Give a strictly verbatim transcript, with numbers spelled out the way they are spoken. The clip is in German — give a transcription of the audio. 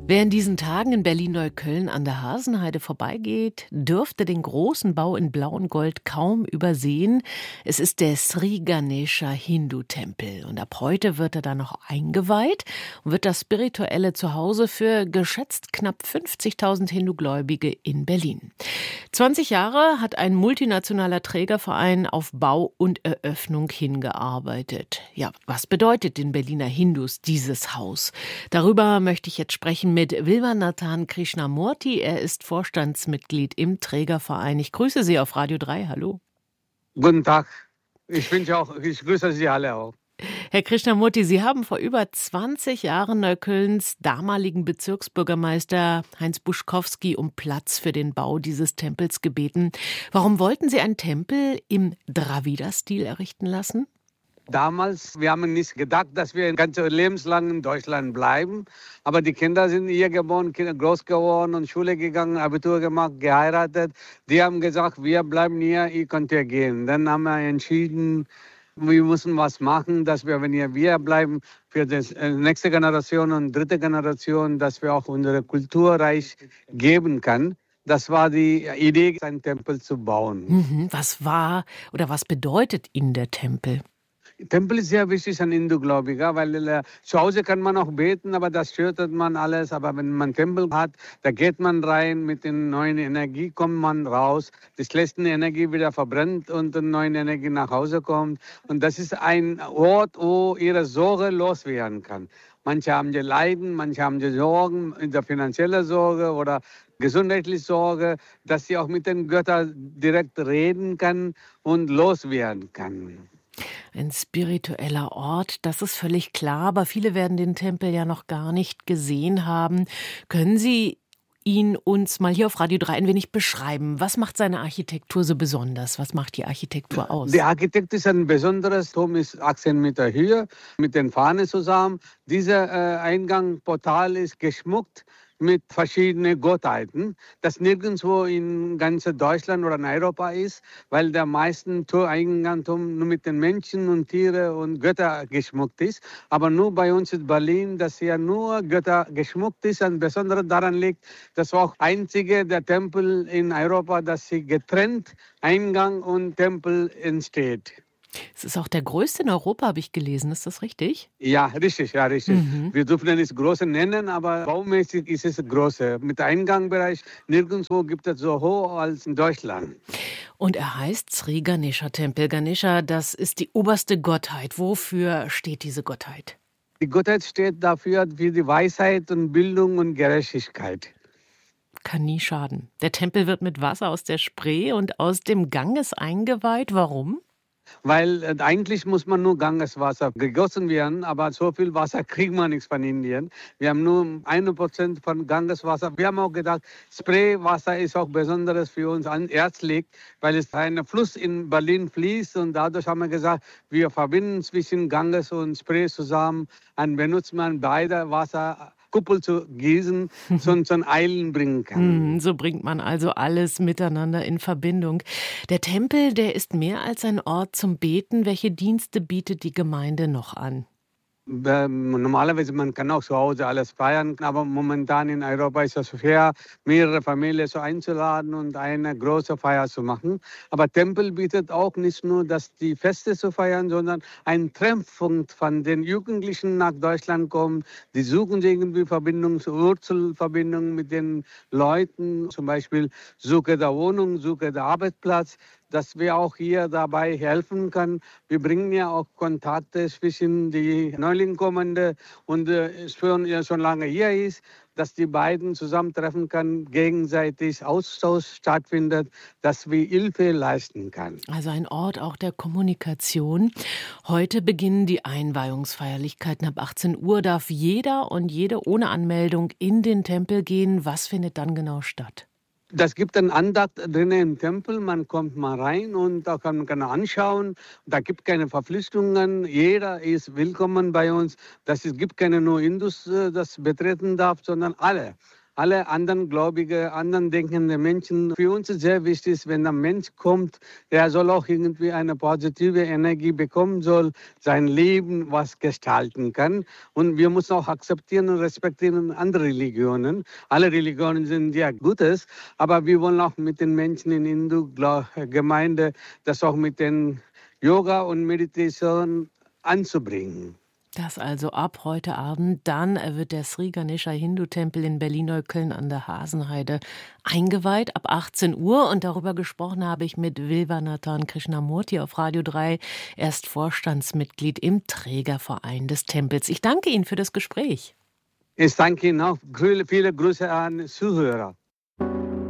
Wer in diesen Tagen in Berlin-Neukölln an der Hasenheide vorbeigeht, dürfte den großen Bau in Blau und Gold kaum übersehen. Es ist der Sri Ganesha Hindu-Tempel und ab heute wird er da noch eingeweiht und wird das spirituelle Zuhause für geschätzt knapp fünfzigtausend Hindu-Gläubige in Berlin. zwanzig Jahre hat ein multinationaler Trägerverein auf Bau und Eröffnung hingearbeitet. Ja, was bedeutet den Berliner Hindus dieses Haus? Darüber möchte ich jetzt sprechen mit Vilvanathan Krishnamurthy. Er ist Vorstandsmitglied im Trägerverein. Ich grüße Sie auf Radio drei. Hallo. Guten Tag. Ich wünsche auch, ich grüße Sie alle auch. Herr Krishnamurthy, Sie haben vor über zwanzig Jahren Neuköllns damaligen Bezirksbürgermeister Heinz Buschkowski um Platz für den Bau dieses Tempels gebeten. Warum wollten Sie einen Tempel im Dravida-Stil errichten lassen? Damals, wir haben nicht gedacht, dass wir ganz lebenslang in Deutschland bleiben. Aber die Kinder sind hier geboren, groß geworden und Schule gegangen, Abitur gemacht, geheiratet. Die haben gesagt, wir bleiben hier, ihr könnt hier gehen. Dann haben wir entschieden, wir müssen was machen, dass wir, wenn wir hier bleiben, für die nächste Generation und dritte Generation, dass wir auch unsere Kulturreich geben können. Das war die Idee, einen Tempel zu bauen. Mhm. Was war oder was bedeutet Ihnen der Tempel? Tempel ist sehr wichtig an Hindu-Gläubiger, weil äh, zu Hause kann man auch beten, aber das schüttet man alles. Aber wenn man Tempel hat, da geht man rein, mit der neuen Energie kommt man raus, die schlechte Energie wieder verbrennt und die neue Energie nach Hause kommt. Und das ist ein Ort, wo ihre Sorge loswerden kann. Manche haben die Leiden, manche haben die Sorgen, die finanzielle Sorge oder gesundheitliche Sorge, dass sie auch mit den Göttern direkt reden kann und loswerden kann. Ein spiritueller Ort, das ist völlig klar, aber viele werden den Tempel ja noch gar nicht gesehen haben. Können Sie ihn uns mal hier auf Radio drei ein wenig beschreiben? Was macht seine Architektur so besonders? Was macht die Architektur aus? Der Architekt ist ein besonderes Turm, ist achtzehn Meter Höhe, mit den Fahnen zusammen. Dieser äh, Eingangsportal ist geschmückt mit verschiedenen Gottheiten, das nirgendwo in ganz Deutschland oder in Europa ist, weil der meisten Eingang nur mit den Menschen und Tieren und Götter geschmückt ist. Aber nur bei uns in Berlin, dass hier nur Götter geschmückt ist. Ein Besonderes daran liegt, das war auch einzige der Tempel in Europa, dass sie getrennt Eingang und Tempel entsteht. Es ist auch der größte in Europa, habe ich gelesen. Ist das richtig? Ja, richtig, ja, richtig. Mhm. Wir dürfen es große nennen, aber baumäßig ist es große. Mit Eingangbereich nirgendwo gibt es so hoch als in Deutschland. Und er heißt Sri Ganesha Tempel. Ganesha, das ist die oberste Gottheit. Wofür steht diese Gottheit? Die Gottheit steht dafür für die Weisheit und Bildung und Gerechtigkeit. Kann nie schaden. Der Tempel wird mit Wasser aus der Spree und aus dem Ganges eingeweiht. Warum? Weil äh, eigentlich muss man nur Gangeswasser gegossen werden, aber so viel Wasser kriegt man nichts von Indien. Wir haben nur ein Prozent von Gangeswasser. Wir haben auch gedacht, Spraywasser ist auch besonderes für uns herzlich, weil es ein Fluss in Berlin fließt und dadurch haben wir gesagt, wir verbinden zwischen Ganges und Spray zusammen und benutzen man beide Wasser Kuppel zu gießen, so zum Eilen bringen kann. So bringt man also alles miteinander in Verbindung. Der Tempel, der ist mehr als ein Ort zum Beten. Welche Dienste bietet die Gemeinde noch an? Normalerweise man kann auch zu Hause alles feiern, aber momentan in Europa ist es schwer, mehrere Familien so einzuladen und eine große Feier zu machen. Aber Tempel bietet auch nicht nur, dass die Feste zu feiern, sondern ein Treffpunkt von den Jugendlichen nach Deutschland kommen. Die suchen irgendwie Verbindung, Wurzelverbindung mit den Leuten, zum Beispiel Suche der Wohnung, Suche der Arbeitsplatz, dass wir auch hier dabei helfen können. Wir bringen ja auch Kontakte zwischen die Neulingkommende und äh, schon, ja, schon lange hier ist, dass die beiden zusammentreffen können, gegenseitig Austausch stattfindet, dass wir Hilfe leisten können. Also ein Ort auch der Kommunikation. Heute beginnen die Einweihungsfeierlichkeiten. Ab achtzehn Uhr darf jeder und jede ohne Anmeldung in den Tempel gehen. Was findet dann genau statt? Das gibt einen Andacht drinnen im Tempel, man kommt mal rein und da kann man anschauen. Da gibt keine Verpflichtungen, jeder ist willkommen bei uns. Das ist, gibt keine nur Hindus, das betreten darf, sondern alle. alle anderen Gläubige, anderen denkende Menschen. Für uns ist sehr wichtig, wenn ein Mensch kommt, der soll auch irgendwie eine positive Energie bekommen soll, sein Leben was gestalten kann. Und wir müssen auch akzeptieren und respektieren andere Religionen. Alle Religionen sind ja Gutes, aber wir wollen auch mit den Menschen in Hindu-Gemeinde das auch mit den Yoga und Meditation anzubringen. Das also ab heute Abend. Dann wird der Sri Ganesha Hindu-Tempel in Berlin-Neukölln an der Hasenheide eingeweiht ab achtzehn Uhr. Und darüber gesprochen habe ich mit Vilvanathan Krishnamurti auf Radio drei. Er ist Vorstandsmitglied im Trägerverein des Tempels. Ich danke Ihnen für das Gespräch. Ich danke Ihnen auch. Viele Grüße an Zuhörer.